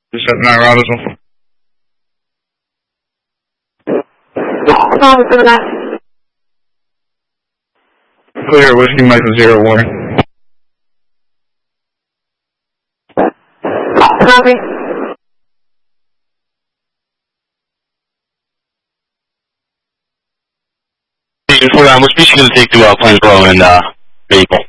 79 Robinson. Clear, Whiskey Mike 0 warning. Copy. Station 49, what's speaking to take to Plainsboro and Maple?